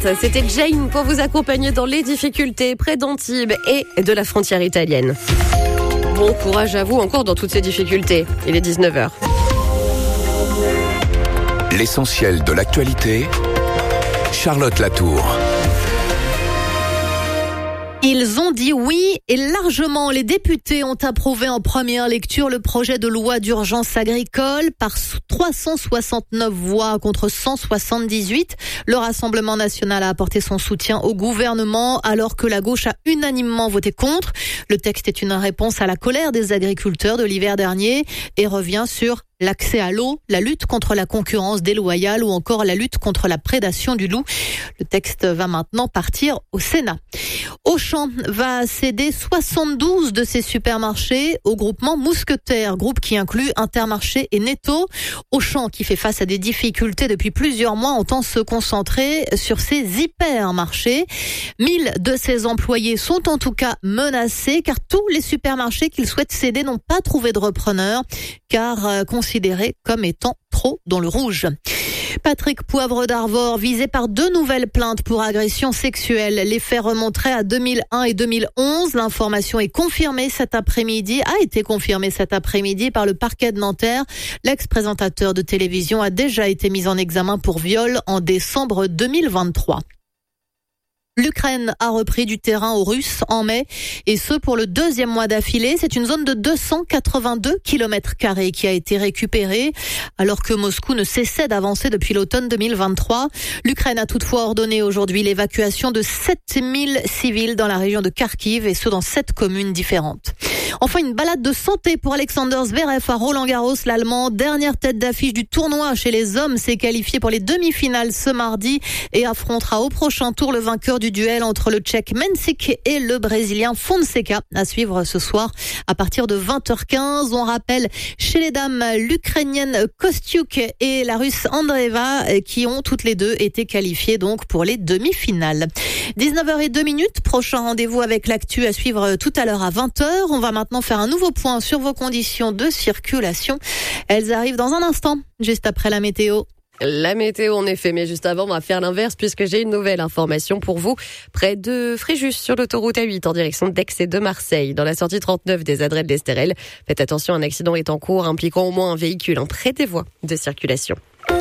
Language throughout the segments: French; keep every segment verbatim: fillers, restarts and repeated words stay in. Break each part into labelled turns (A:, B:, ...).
A: C'était Jane pour vous accompagner dans les difficultés près d'Antibes et de la frontière italienne. Bon courage à vous encore dans toutes ces difficultés. Il est dix-neuf heures.
B: L'essentiel de l'actualité, Charlotte Latour.
C: Ils ont dit oui et largement. Les députés ont approuvé en première lecture le projet de loi d'urgence agricole par trois cent soixante-neuf voix contre cent soixante-dix-huit. Le Rassemblement national a apporté son soutien au gouvernement alors que la gauche a unanimement voté contre. Le texte est une réponse à la colère des agriculteurs de l'hiver dernier et revient sur l'accès à l'eau, la lutte contre la concurrence déloyale ou encore la lutte contre la prédation du loup. Le texte va maintenant partir au Sénat. Auchan va céder soixante-douze de ses supermarchés au groupement Mousquetaires, groupe qui inclut Intermarché et Netto. Auchan, qui fait face à des difficultés depuis plusieurs mois, entend se concentrer sur ses hypermarchés. mille de ses employés sont en tout cas menacés car tous les supermarchés qu'ils souhaitent céder n'ont pas trouvé de repreneur car euh, considérés comme étant trop dans le rouge. Patrick Poivre d'Arvor, visé par deux nouvelles plaintes pour agression sexuelle. Les faits remonteraient à deux mille un et deux mille onze. L'information est confirmée cet après-midi, a été confirmée cet après-midi par le parquet de Nanterre. L'ex-présentateur de télévision a déjà été mis en examen pour viol en décembre deux mille vingt-trois. L'Ukraine a repris du terrain aux Russes en mai, et ce pour le deuxième mois d'affilée. C'est une zone de deux cent quatre-vingt-deux kilomètres carrés qui a été récupérée, alors que Moscou ne cessait d'avancer depuis l'automne deux mille vingt-trois. L'Ukraine a toutefois ordonné aujourd'hui l'évacuation de sept mille civils dans la région de Kharkiv, et ce dans sept communes différentes. Enfin, une balade de santé pour Alexander Zverev à Roland-Garros. L'Allemand, dernière tête d'affiche du tournoi chez les hommes, s'est qualifié pour les demi-finales ce mardi et affrontera au prochain tour le vainqueur du duel entre le Tchèque Mensik et le Brésilien Fonseca, à suivre ce soir à partir de vingt heures quinze. On rappelle chez les dames l'Ukrainienne Kostyuk et la Russe Andreeva qui ont toutes les deux été qualifiées donc pour les demi-finales. dix-neuf heures zéro deux minutes, prochain rendez-vous avec l'actu à suivre tout à l'heure à vingt heures. On va maintenant faire un nouveau point sur vos conditions de circulation. Elles arrivent dans un instant, juste après la météo.
A: La météo en effet, mais juste avant on va faire l'inverse puisque j'ai une nouvelle information pour vous. Près de Fréjus sur l'autoroute A huit en direction d'Aix et de Marseille, dans la sortie trente-neuf des Adrets de l'Estérel. Faites attention, un accident est en cours impliquant au moins un véhicule hein, près des voies de circulation.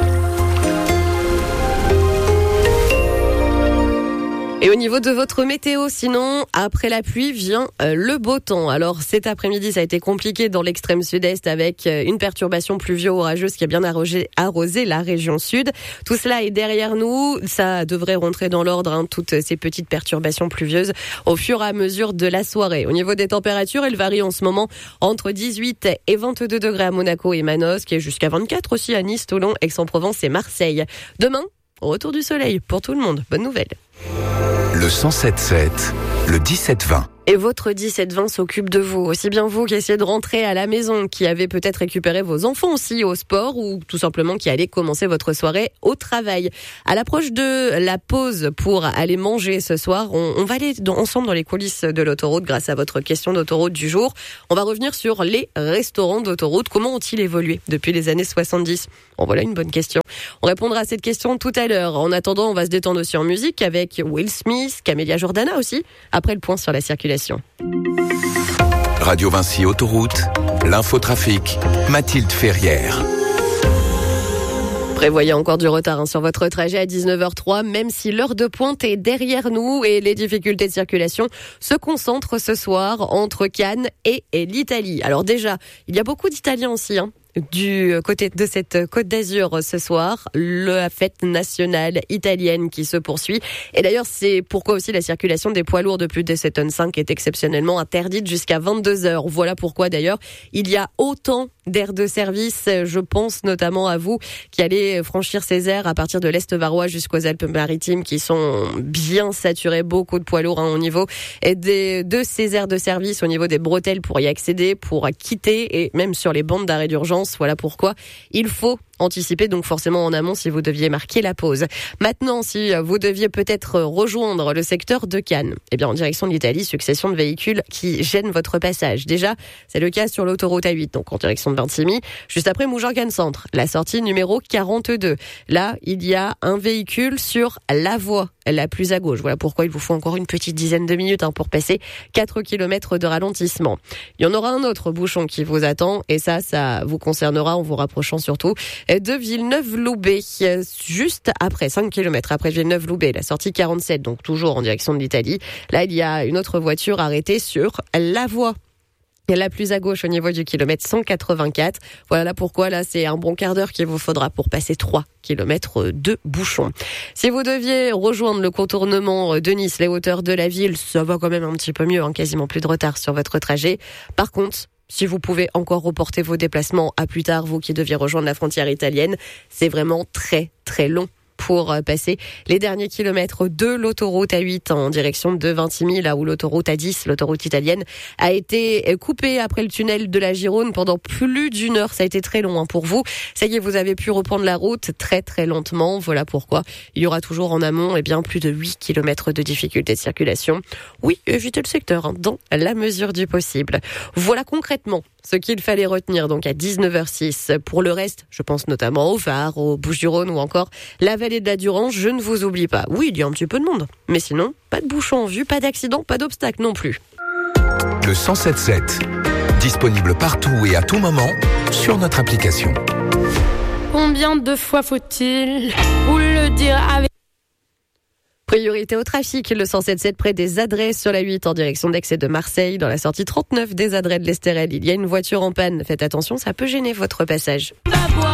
A: Et au niveau de votre météo, sinon, après la pluie vient euh, le beau temps. Alors cet après-midi, ça a été compliqué dans l'extrême sud-est avec euh, une perturbation pluvio-orageuse qui a bien arrosé, arrosé la région sud. Tout cela est derrière nous. Ça devrait rentrer dans l'ordre, hein, toutes ces petites perturbations pluvieuses au fur et à mesure de la soirée. Au niveau des températures, elles varient en ce moment entre dix-huit et vingt-deux degrés à Monaco et Manosque et jusqu'à vingt-quatre aussi à Nice, Toulon, Aix-en-Provence et Marseille. Demain, retour du soleil pour tout le monde. Bonne nouvelle.
B: Le cent sept sept, le dix-sept vingt.
A: Et votre dix-sept vingt s'occupe de vous, aussi bien vous qui essayez de rentrer à la maison, qui avez peut-être récupéré vos enfants aussi au sport ou tout simplement qui allez commencer votre soirée au travail. À l'approche de la pause pour aller manger ce soir, on, on va aller dans, ensemble dans les coulisses de l'autoroute grâce à votre question d'autoroute du jour. On va revenir sur les restaurants d'autoroute. Comment ont-ils évolué depuis les années soixante-dix ? Bon, voilà une bonne question. On répondra à cette question tout à l'heure. En attendant, on va se détendre aussi en musique avec Will Smith, Camélia Jordana aussi, après le point sur la circulation.
B: Radio Vinci Autoroute, l'infotrafic, Mathilde Ferrière.
A: Prévoyez encore du retard hein, sur votre trajet à dix-neuf heures trois, même si l'heure de pointe est derrière nous et les difficultés de circulation se concentrent ce soir entre Cannes et, et l'Italie. Alors déjà, il y a beaucoup d'Italiens aussi, hein. Du côté de cette Côte d'Azur ce soir, la fête nationale italienne qui se poursuit. Et d'ailleurs, c'est pourquoi aussi la circulation des poids lourds de plus de sept tonnes cinq est exceptionnellement interdite jusqu'à vingt-deux heures. Voilà pourquoi d'ailleurs, il y a autant d'aires de service. Je pense notamment à vous qui allez franchir ces aires à partir de l'Est varois jusqu'aux Alpes-Maritimes qui sont bien saturées, beaucoup de poids lourds hein, au niveau et des, de ces aires de service au niveau des bretelles pour y accéder, pour quitter et même sur les bandes d'arrêt d'urgence. Voilà pourquoi il faut Anticipez donc forcément en amont si vous deviez marquer la pause. Maintenant, si vous deviez peut-être rejoindre le secteur de Cannes, eh bien en direction de l'Italie, succession de véhicules qui gênent votre passage. Déjà, c'est le cas sur l'autoroute A huit, donc en direction de Vintimille, juste après Mougins Centre, la sortie numéro quarante-deux. Là, il y a un véhicule sur la voie la plus à gauche. Voilà pourquoi il vous faut encore une petite dizaine de minutes hein, pour passer quatre kilomètres de ralentissement. Il y en aura un autre bouchon qui vous attend et ça, ça vous concernera en vous rapprochant surtout de Villeneuve-Loubet, juste après, cinq kilomètres après Villeneuve-Loubet, la sortie quarante-sept, donc toujours en direction de l'Italie. Là, il y a une autre voiture arrêtée sur la voie la plus à gauche au niveau du kilomètre cent quatre-vingt-quatre. Voilà pourquoi là c'est un bon quart d'heure qu'il vous faudra pour passer trois kilomètres de bouchons. Si vous deviez rejoindre le contournement de Nice, les hauteurs de la ville, ça va quand même un petit peu mieux, hein, quasiment plus de retard sur votre trajet. Par contre, si vous pouvez encore reporter vos déplacements à plus tard, vous qui deviez rejoindre la frontière italienne, c'est vraiment très très long pour passer les derniers kilomètres de l'autoroute A huit en direction de Vintimille, là où l'autoroute A dix, l'autoroute italienne, a été coupée après le tunnel de la Gironde pendant plus d'une heure. Ça a été très long hein, pour vous. Ça y est, vous avez pu reprendre la route très très lentement. Voilà pourquoi il y aura toujours en amont eh bien, plus de huit kilomètres de difficultés de circulation. Oui, évitez le secteur hein, dans la mesure du possible. Voilà concrètement ce qu'il fallait retenir donc à dix-neuf heures six. Pour le reste, je pense notamment au Var, aux Bouches-du-Rhône ou encore la vallée de la Durance, je ne vous oublie pas. Oui, il y a un petit peu de monde, mais sinon, pas de bouchon en vue, pas d'accident, pas d'obstacle non plus.
B: Le cent sept sept, disponible partout et à tout moment sur notre application.
D: Combien de fois faut-il vous le dire avec...
A: Priorité au trafic, le cent sept sept près des Adrets sur la huit en direction d'Aix et de Marseille. Dans la sortie trente-neuf des Adrets de l'Estérel, il y a une voiture en panne. Faites attention, ça peut gêner votre passage.